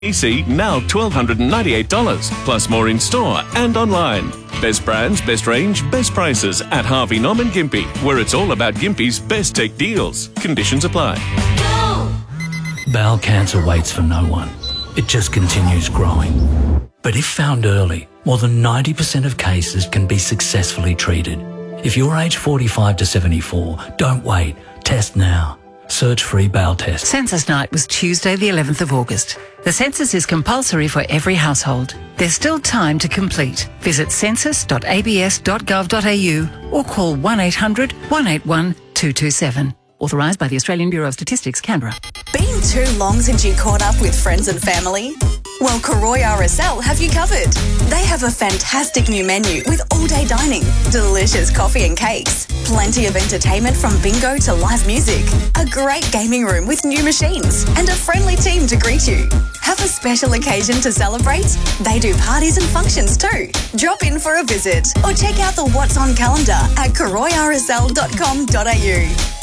EC now $1,298, plus more in store and online. Best brands, best range, best prices at Harvey Norman Gympie, where it's all about Gympie's best tech deals. Conditions apply. Bowel cancer waits for no one. It just continues growing. But if found early, more than 90% of cases can be successfully treated. If you're aged 45 to 74, don't wait. Test now. Search free bowel test. Census night was Tuesday the 11th of August. The census is compulsory for every household. There's still time to complete. Visit census.abs.gov.au or call 1800 181 227. Authorised by the Australian Bureau of Statistics, Canberra. Been too long since you caught up with friends and family? Well, Karoy RSL have you covered. They have a fantastic new menu with all-day dining, delicious coffee and cakes, plenty of entertainment from bingo to live music, a great gaming room with new machines, and a friendly team to greet you. Have a special occasion to celebrate? They do parties and functions too. Drop in for a visit or check out the What's On calendar at karoyrsl.com.au.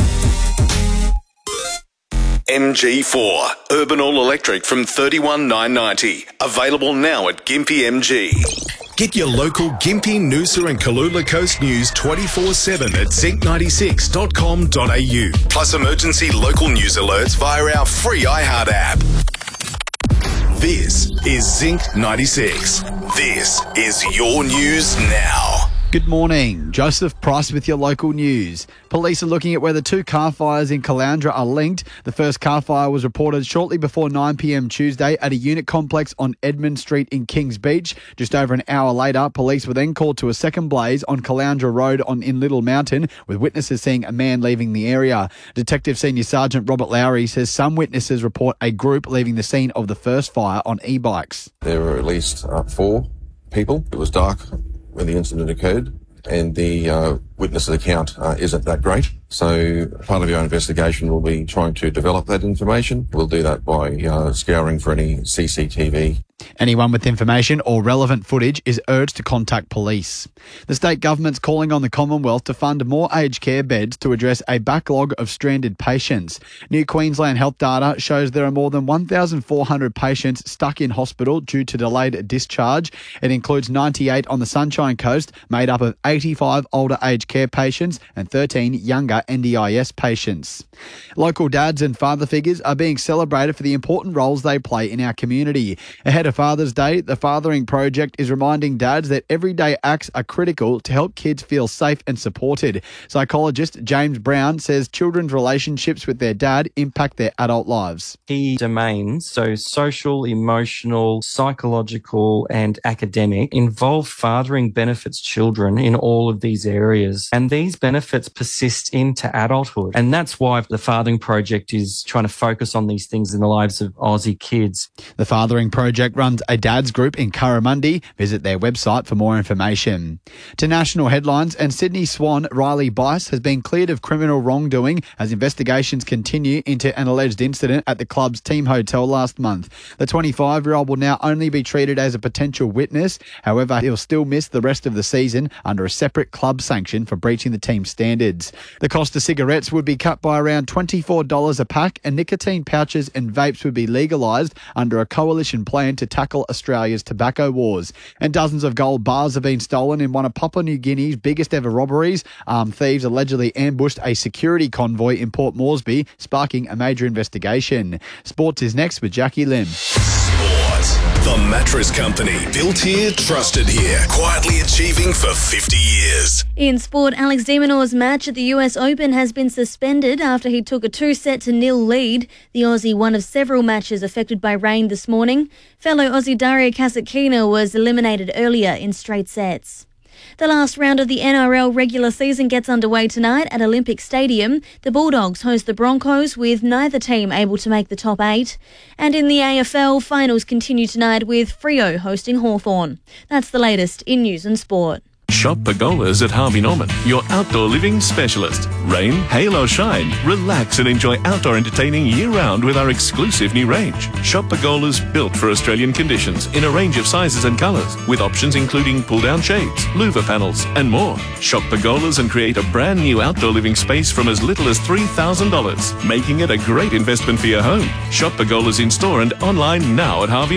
MG4, Urban All Electric from $31,990. Available now at Gympie MG. Get your local Gympie, Noosa and Kalula Coast news 24/7 at zinc96.com.au. Plus emergency local news alerts via our free iHeart app. This is Zinc 96. This is your news now. Good morning. Joseph Price with your local news. Police are looking at whether two car fires in Caloundra are linked. The first car fire was reported shortly before 9 p.m. Tuesday at a unit complex on Edmund Street in Kings Beach. Just over an hour later, police were then called to a second blaze on Caloundra Road in Little Mountain, with witnesses seeing a man leaving the area. Detective Senior Sergeant Robert Lowry says some witnesses report a group leaving the scene of the first fire on e-bikes. There were at least 4 people. It was dark when the incident occurred, and the witness account isn't that great. So part of our investigation will be trying to develop that information. We'll do that by scouring for any CCTV. Anyone with information or relevant footage is urged to contact police. The state government's calling on the Commonwealth to fund more aged care beds to address a backlog of stranded patients. New Queensland health data shows there are more than 1,400 patients stuck in hospital due to delayed discharge. It includes 98 on the Sunshine Coast, made up of 85 older aged care patients and 13 younger NDIS patients. Local dads and father figures are being celebrated for the important roles they play in our community. Ahead of Father's Day, the Fathering Project is reminding dads that everyday acts are critical to help kids feel safe and supported. Psychologist James Brown says children's relationships with their dad impact their adult lives. Key domains, so social, emotional, psychological and academic, involved fathering benefits children in all of these areas. And these benefits persist into adulthood. And that's why the Fathering Project is trying to focus on these things in the lives of Aussie kids. The Fathering Project runs a dads group in Curramundi. Visit their website for more information. To national headlines, and Sydney Swan Riley Bice has been cleared of criminal wrongdoing as investigations continue into an alleged incident at the club's team hotel last month. The 25-year-old will now only be treated as a potential witness. However, he'll still miss the rest of the season under a separate club sanction for breaching the team's standards. The cost of cigarettes would be cut by around $24 a pack, and nicotine pouches and vapes would be legalised under a coalition plan to tackle Australia's tobacco wars. And dozens of gold bars have been stolen in one of Papua New Guinea's biggest ever robberies. Armed thieves allegedly ambushed a security convoy in Port Moresby, sparking a major investigation. Sports is next with Jackie Lim. The Mattress Company. Built here, trusted here. Quietly achieving for 50 years. In sport, Alex de Minaur's match at the US Open has been suspended after he took a 2-set-0 lead. The Aussie, one of several matches affected by rain this morning. Fellow Aussie Dario Kasatkina was eliminated earlier in straight sets. The last round of the NRL regular season gets underway tonight at Olympic Stadium. The Bulldogs host the Broncos, with neither team able to make the top 8. And in the AFL, finals continue tonight with Freo hosting Hawthorn. That's the latest in news and sport. Shop Pergolas at Harvey Norman, your outdoor living specialist. Rain, hail or shine, relax and enjoy outdoor entertaining year-round with our exclusive new range. Shop Pergolas built for Australian conditions in a range of sizes and colours, with options including pull-down shades, louver panels and more. Shop Pergolas and create a brand new outdoor living space from as little as $3,000, making it a great investment for your home. Shop Pergolas in store and online now at Harvey